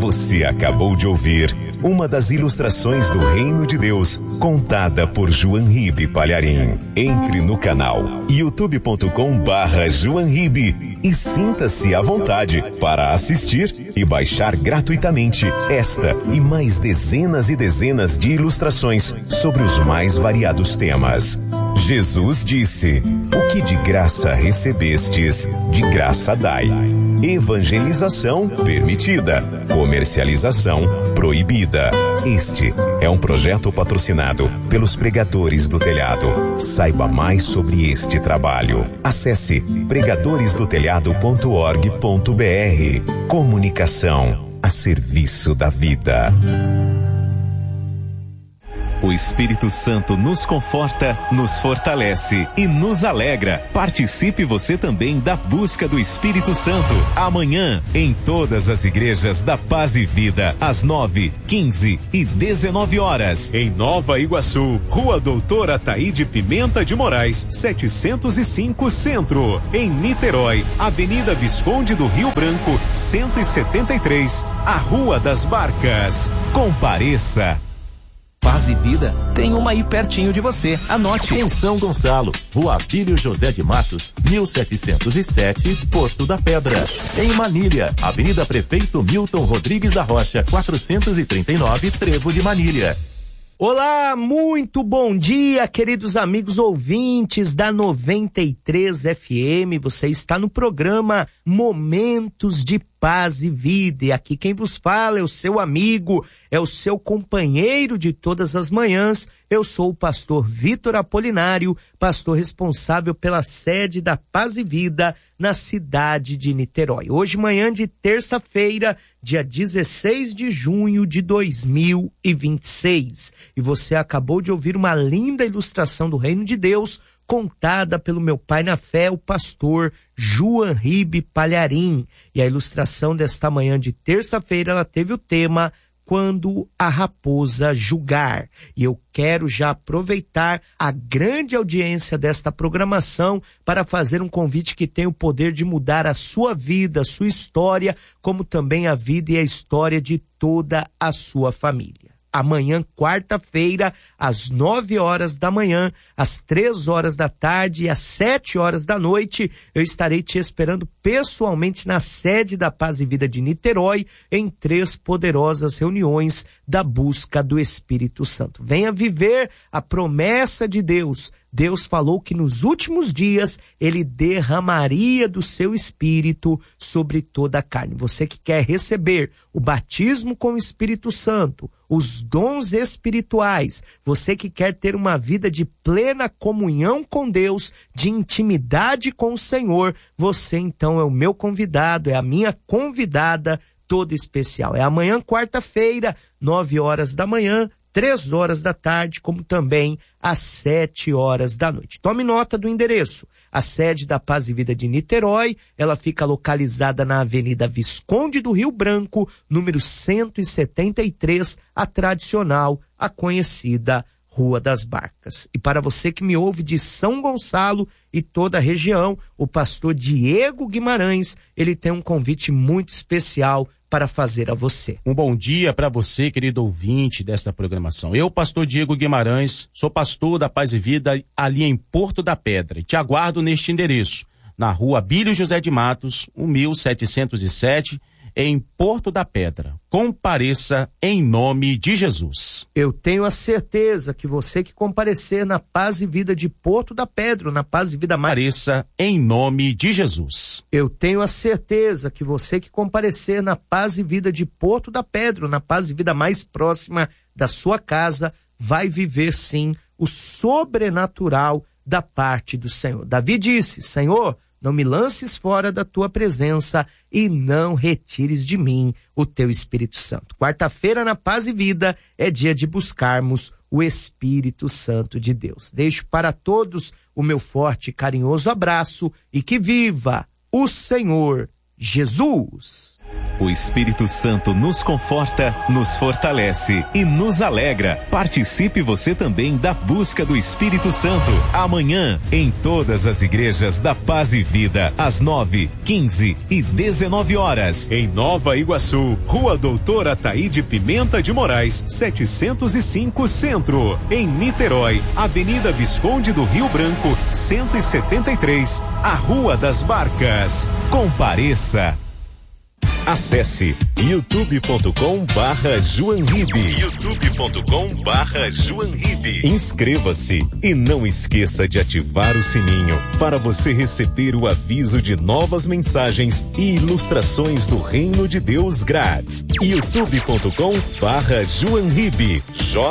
Você acabou de ouvir uma das ilustrações do Reino de Deus, contada por João Ribe Palharim. Entre no canal youtube.com/João Ribe e sinta-se à vontade para assistir e baixar gratuitamente esta e mais dezenas e dezenas de ilustrações sobre os mais variados temas. Jesus disse: o que de graça recebestes, de graça dai. Evangelização permitida, comercialização proibida. Este é um projeto patrocinado pelos Pregadores do Telhado. Saiba mais sobre este trabalho. Acesse pregadoresdotelhado.org.br. Comunicação a serviço da vida. O Espírito Santo nos conforta, nos fortalece e nos alegra. Participe você também da busca do Espírito Santo. Amanhã, em todas as igrejas da Paz e Vida, às 9, 15 e 19 horas. Em Nova Iguaçu, Rua Doutor Ataíde Pimenta de Moraes, 705 Centro. Em Niterói, Avenida Visconde do Rio Branco, 173, a Rua das Barcas. Compareça. Paz e Vida tem uma aí pertinho de você. Anote. Em São Gonçalo, Rua Abílio José de Matos, 1707, Porto da Pedra. Em Manilha, Avenida Prefeito Milton Rodrigues da Rocha, 439, Trevo de Manilha. Olá, muito bom dia, queridos amigos ouvintes da 93 FM. Você está no programa Momentos de Paz e Vida. E aqui quem vos fala é o seu amigo, é o seu companheiro de todas as manhãs. Eu sou o pastor Vitor Apolinário, pastor responsável pela sede da Paz e Vida na cidade de Niterói. Hoje, manhã de terça-feira, dia 16 de junho de 2026. E você acabou de ouvir uma linda ilustração do Reino de Deus, contada pelo meu pai na fé, o pastor João Ribe Palharim. E a ilustração desta manhã de terça-feira, ela teve o tema Quando a Raposa Julgar. E eu quero já aproveitar a grande audiência desta programação para fazer um convite que tem o poder de mudar a sua vida, a sua história, como também a vida e a história de toda a sua família. Amanhã, quarta-feira, às 9 horas da manhã, às 3 horas da tarde e às 7 horas da noite, eu estarei te esperando pessoalmente na sede da Paz e Vida de Niterói, em 3 poderosas reuniões da busca do Espírito Santo. Venha viver a promessa de Deus. Deus falou que nos últimos dias ele derramaria do seu Espírito sobre toda a carne. Você que quer receber o batismo com o Espírito Santo, os dons espirituais, você que quer ter uma vida de plena comunhão com Deus, de intimidade com o Senhor, você então é o meu convidado, é a minha convidada toda especial. É amanhã, quarta-feira, 9 horas da manhã, 3 horas da tarde, como também às 7 horas da noite. Tome nota do endereço. A sede da Paz e Vida de Niterói, ela fica localizada na Avenida Visconde do Rio Branco, número 173, a tradicional, a conhecida Rua das Barcas. E para você que me ouve de São Gonçalo e toda a região, o pastor Diego Guimarães, ele tem um convite muito especial para fazer a você. Um bom dia para você, querido ouvinte desta programação. Eu, pastor Diego Guimarães, sou pastor da Paz e Vida ali em Porto da Pedra e te aguardo neste endereço, na Rua Abílio José de Matos, 1707, em Porto da Pedra. Compareça em nome de Jesus. Eu tenho a certeza que você que comparecer na Paz e Vida de Porto da Pedra, na Paz e Vida mais... Compareça em nome de Jesus. Eu tenho a certeza que você que comparecer na Paz e Vida de Porto da Pedra, na Paz e Vida mais próxima da sua casa, vai viver sim o sobrenatural da parte do Senhor. Davi disse: Senhor, não me lances fora da tua presença e não retires de mim o teu Espírito Santo. Quarta-feira na Paz e Vida é dia de buscarmos o Espírito Santo de Deus. Deixo para todos o meu forte e carinhoso abraço e que viva o Senhor Jesus. O Espírito Santo nos conforta, nos fortalece e nos alegra. Participe você também da busca do Espírito Santo. Amanhã, em todas as igrejas da Paz e Vida, às 9, 15 e 19 horas. Em Nova Iguaçu, Rua Doutora Ataíde Pimenta de Moraes, 705 Centro. Em Niterói, Avenida Visconde do Rio Branco, 173, a Rua das Barcas. Compareça. Acesse youtube.com/JoãoRibe. youtube.com/JoãoRibe. Inscreva-se e não esqueça de ativar o sininho para você receber o aviso de novas mensagens e ilustrações do Reino de Deus grátis. youtube.com/JoãoRibe.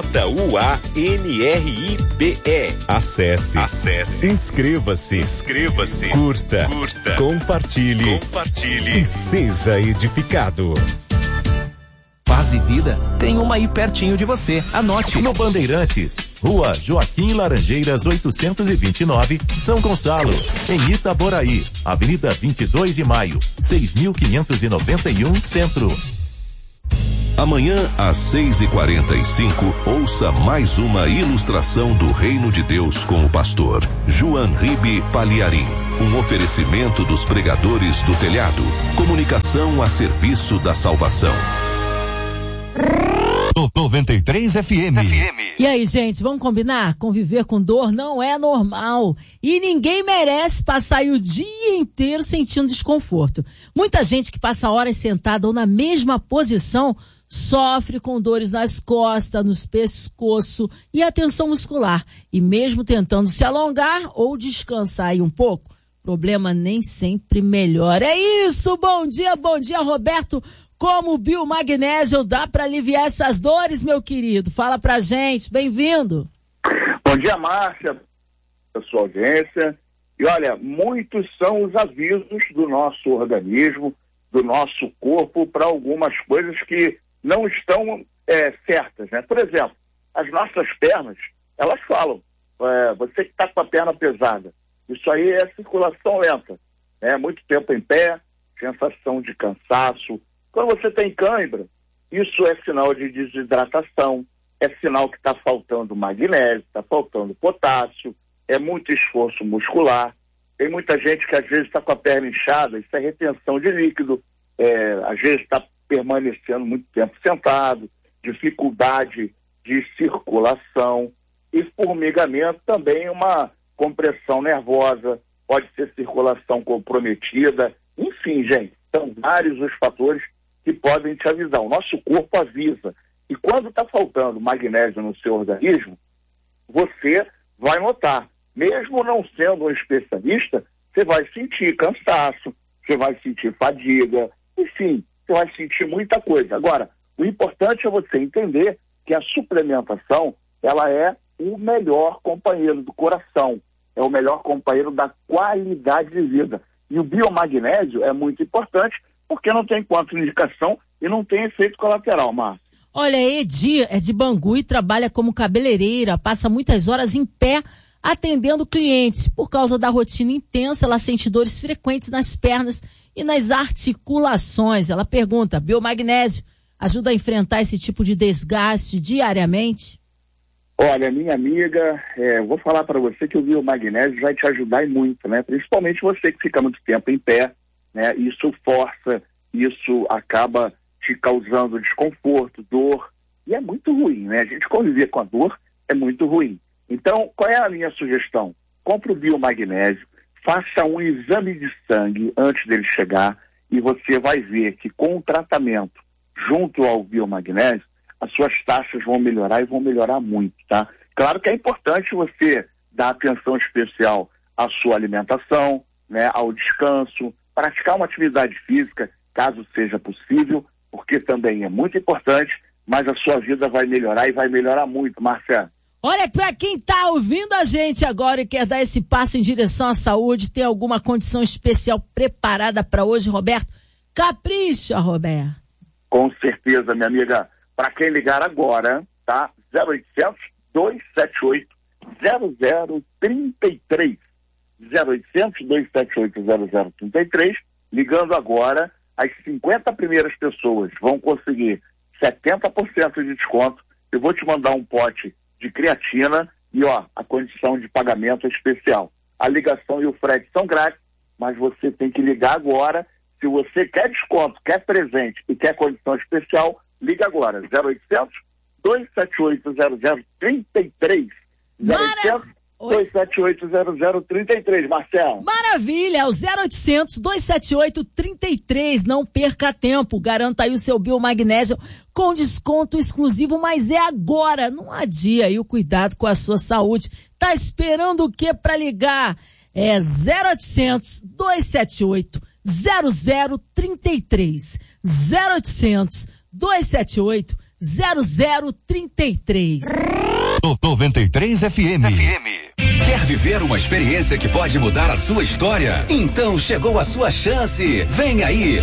JUANRIBE. Acesse. Inscreva-se. Curta. Compartilhe. E seja edificado. Paz e Vida tem uma aí pertinho de você. Anote. No Bandeirantes, Rua Joaquim Laranjeiras 829, São Gonçalo. Em Itaboraí, Avenida 22 de Maio, 6.591 Centro. Amanhã, às 6h45, ouça mais uma ilustração do Reino de Deus com o pastor JoãoRibe Palharim. Um oferecimento dos pregadores do telhado. Comunicação a serviço da salvação. 93 FM. E aí, gente, vamos combinar? Conviver com dor não é normal. E ninguém merece passar aí o dia inteiro sentindo desconforto. Muita gente que passa horas sentada ou na mesma posição sofre com dores nas costas, nos pescoço e a tensão muscular. E mesmo tentando se alongar ou descansar aí um pouco, o problema nem sempre melhora. É isso! Bom dia, Roberto! Como o biomagnésio dá para aliviar essas dores, meu querido? Fala pra gente, bem-vindo. Bom dia, Márcia, a sua audiência. E olha, muitos são os avisos do nosso organismo, do nosso corpo, para algumas coisas que não estão certas, né? Por exemplo, as nossas pernas, elas falam, você que está com a perna pesada, isso aí é circulação lenta, né? Muito tempo em pé, sensação de cansaço. Quando você tem cãibra, isso é sinal de desidratação, é sinal que está faltando magnésio, está faltando potássio, é muito esforço muscular. Tem muita gente que às vezes está com a perna inchada, isso é retenção de líquido, às vezes está permanecendo muito tempo sentado, dificuldade de circulação e formigamento também, uma compressão nervosa, pode ser circulação comprometida. Enfim, gente, são vários os fatores que podem te avisar. O nosso corpo avisa. E quando está faltando magnésio no seu organismo, você vai notar. Mesmo não sendo um especialista, você vai sentir cansaço, você vai sentir fadiga, enfim, você vai sentir muita coisa. Agora, o importante é você entender que a suplementação, ela é o melhor companheiro do coração, é o melhor companheiro da qualidade de vida. E o biomagnésio é muito importante, porque não tem contraindicação e não tem efeito colateral, Márcio. Olha, Edi é de Bangu e trabalha como cabeleireira, passa muitas horas em pé atendendo clientes. Por causa da rotina intensa, ela sente dores frequentes nas pernas e nas articulações. Ela pergunta, biomagnésio ajuda a enfrentar esse tipo de desgaste diariamente? Olha, minha amiga, vou falar para você que o biomagnésio vai te ajudar e muito, né? Principalmente você que fica muito tempo em pé, né? Isso força, isso acaba te causando desconforto, dor, e é muito ruim, né? A gente conviver com a dor é muito ruim. Então, qual é a minha sugestão? Compre o biomagnésio, faça um exame de sangue antes dele chegar e você vai ver que com o tratamento junto ao biomagnésio, as suas taxas vão melhorar e vão melhorar muito, tá? Claro que é importante você dar atenção especial à sua alimentação, né, ao descanso, praticar uma atividade física, caso seja possível, porque também é muito importante, mas a sua vida vai melhorar e vai melhorar muito, Marcelo. Olha, para quem está ouvindo a gente agora e quer dar esse passo em direção à saúde, tem alguma condição especial preparada para hoje, Roberto? Capricha, Roberto. Com certeza, minha amiga. Para quem ligar agora, tá? 0800-278-0033. 0800-278-0033. Ligando agora, as 50 primeiras pessoas vão conseguir 70% de desconto. Eu vou te mandar um pote de creatina e, a condição de pagamento é especial. A ligação e o frete são grátis, mas você tem que ligar agora. Se você quer desconto, quer presente e quer condição especial, liga agora. 0800 278 0033. 0800 278 0033, Marcelo. Maravilha, o 0800 278 33. Não perca tempo, garanta aí o seu biomagnésio com desconto exclusivo, mas é agora, não adia aí o cuidado com a sua saúde. Tá esperando o que para ligar? É 0800 278 0033. 0800 278 0033. 93 FM. Quer viver uma experiência que pode mudar a sua história? Então chegou a sua chance. Vem aí.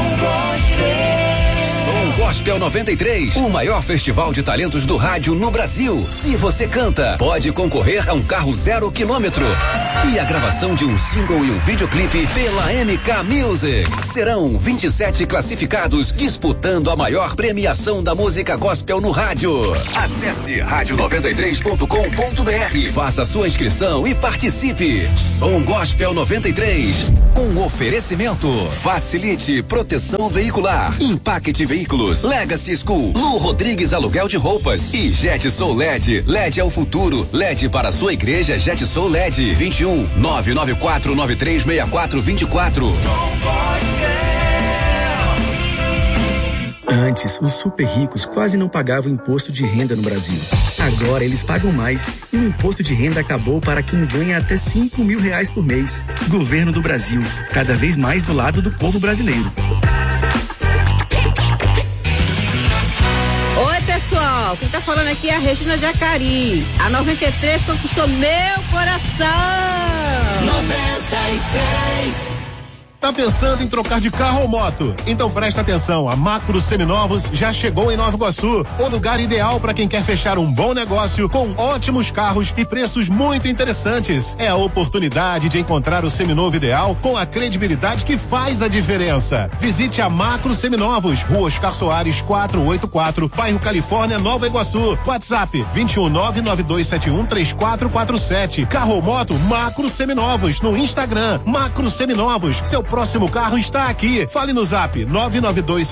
Som Gospel 93, o maior festival de talentos do rádio no Brasil. Se você canta, pode concorrer a um carro 0 quilômetro e a gravação de um single e um videoclipe pela MK Music. Serão 27 classificados disputando a maior premiação da música gospel no rádio. Acesse radio93.com.br, faça sua inscrição e participe. Som Gospel 93, um oferecimento. Facilite Proteção Veicular, Impact Veículos, Legacy School, Lu Rodrigues Aluguel de Roupas e JetSol LED. LED é o futuro. LED para sua igreja, JetSol LED. 21 994 9364 24. Antes, os super ricos quase não pagavam imposto de renda no Brasil. Agora eles pagam mais e o imposto de renda acabou para quem ganha até R$5 mil por mês. Governo do Brasil, cada vez mais do lado do povo brasileiro. Oi, pessoal, quem tá falando aqui é a Regina Jacari. A 93 conquistou meu coração. 93. Tá pensando em trocar de carro ou moto? Então presta atenção, a Macro Seminovos já chegou em Nova Iguaçu, o lugar ideal para quem quer fechar um bom negócio com ótimos carros e preços muito interessantes. É a oportunidade de encontrar o seminovo ideal com a credibilidade que faz a diferença. Visite a Macro Seminovos, Rua Oscar Soares 484, bairro Califórnia, Nova Iguaçu. WhatsApp 21992713447. Carro ou moto, Macro Seminovos. No Instagram, Macro Seminovos. Seu próximo carro está aqui. Fale no Zap 992